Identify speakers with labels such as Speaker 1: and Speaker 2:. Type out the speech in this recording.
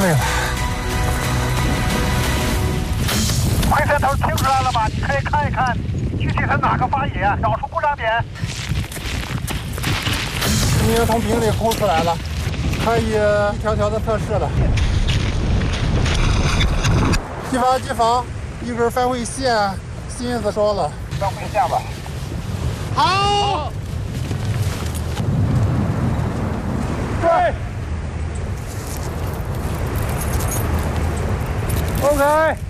Speaker 1: 对了。
Speaker 2: 回旋头听出来了吧？你可以看一看，具体是哪个发野，找出故障点。
Speaker 1: 已经从冰里抠出来了，可以一条条的测试了。机房，一根返回线，芯子烧了。
Speaker 2: 返回线吧。
Speaker 1: 好。
Speaker 2: 对。OK。